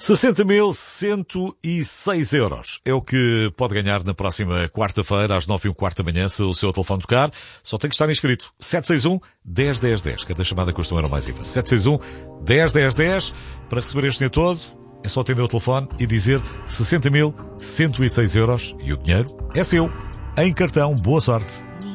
60.106 euros é o que pode ganhar na próxima quarta-feira, às 9h15 da manhã, se o seu telefone tocar. Só tem que estar inscrito. 761-101010. Cada chamada custa um euro mais IVA. 761-101010. Para receber este dinheiro todo, é só atender o telefone e dizer 60.106 euros e o dinheiro é seu. Em cartão. Boa sorte.